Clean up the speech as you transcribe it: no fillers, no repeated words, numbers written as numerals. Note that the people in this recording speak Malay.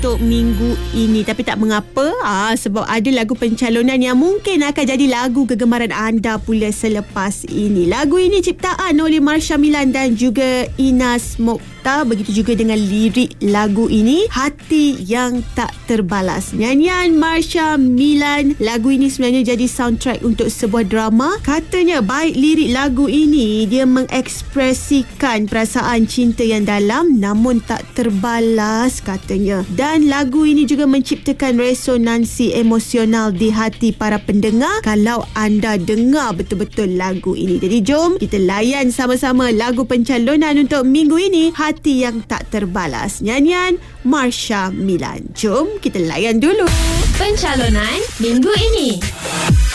untuk minggu ini. Tapi tak mengapa, sebab ada lagu pencalonan yang mungkin akan jadi lagu kegemaran anda pula selepas ini. Lagu ini ciptaan oleh Marsha Milan dan juga Inas Mokhtar. Begitu juga dengan lirik lagu ini, Hati Yang Tak Terbalas. Nyanyian Marsha Milan. Lagu ini sebenarnya jadi soundtrack untuk sebuah drama. Katanya baik lirik lagu ini, dia mengekspresikan perasaan cinta yang dalam namun tak terbalas katanya. Dan lagu ini juga menciptakan resonansi emosional di hati para pendengar kalau anda dengar betul-betul lagu ini. Jadi jom kita layan sama-sama lagu pencalonan untuk minggu ini, Hati Yang Tak Terbalas. Nyanyian Marsha Milan. Jom kita layan dulu. Pencalonan minggu ini.